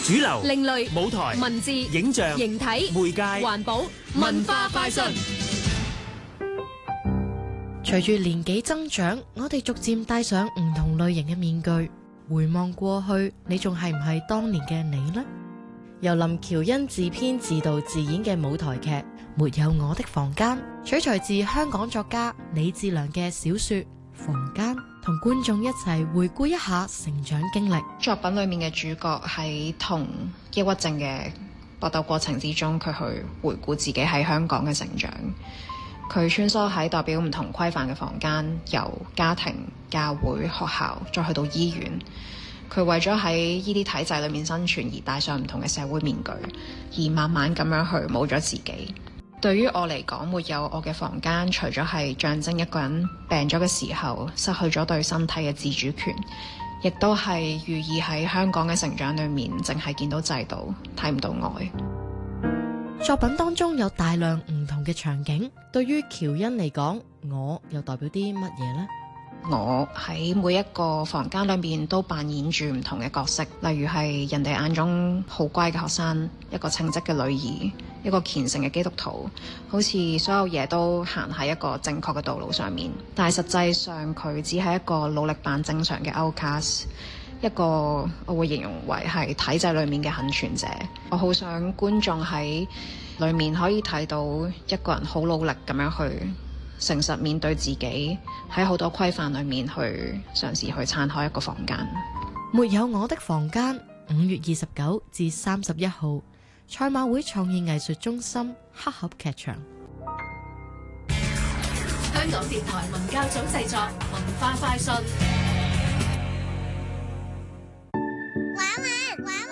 主流、 另類舞台、 文字、 影像、 形體、 媒介、 環保、文化快訊。 隨住年紀增長，我哋逐漸戴上唔同類型嘅面具。回望過去，你仲係唔係當年嘅你呢？由林喬恩自編自導自演嘅舞台劇《沒有我的房間》，取材自香港作家李智良嘅小說《房間》，同觀眾一齊回顧一下成長經歷。 作品裏面嘅主角喺同抑鬱症嘅搏鬥過程之中，佢去回顧自己喺香港嘅成長。佢穿梭喺代表唔同規範嘅房間，由家庭、教會、學校，再去到醫院。佢為咗喺呢啲體制裏面生存而戴上唔同嘅社會面具，而慢慢咁樣去冇咗自己。對於我嚟講，沒有我嘅房間，除咗係象徵一個人病咗嘅時候失去咗對身體嘅自主權，亦都係寓意喺香港嘅成長裏面，淨係見到制度，睇唔到愛。 作品當中有大量唔同嘅場景，對於喬恩嚟講，我又代表啲乜嘢呢？ 我喺每一個房間裏面都扮演住唔同嘅角色，例如係人哋眼中好乖嘅學生，一個稱職嘅女兒，一個虔誠嘅基督徒，好似所有嘢都行喺一個正確嘅道路上面。但係實際上佢只係一個努力扮正常嘅 outcast， 一個我會形容為係體制裏面嘅幸存者。我好想觀眾喺裏面可以睇到一個人好努力咁樣去誠實面對自己，喺好多規範裏面去嘗試去撐開一個房間。 沒有我的房間，5月29至31號，賽馬會創意藝術中心黑盒劇場。 香港電台文教組製作，文化快訊。 玩玩玩